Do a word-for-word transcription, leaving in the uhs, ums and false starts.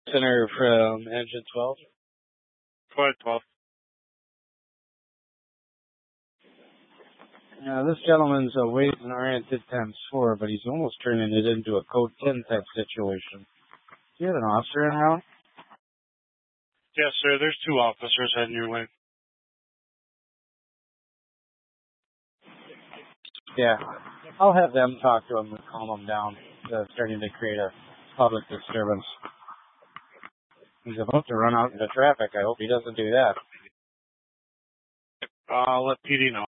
Center from engine twelve. Code twelve. Now, this gentleman's a weight-oriented times four, but he's almost turning it into a code ten type situation. Do you have an officer in route? Yes, sir. There's two officers heading your way. Yeah. I'll have them talk to him and calm him down. Uh, starting to create a public disturbance. He's about to run out into traffic. I hope he doesn't do that. I'll let P D know.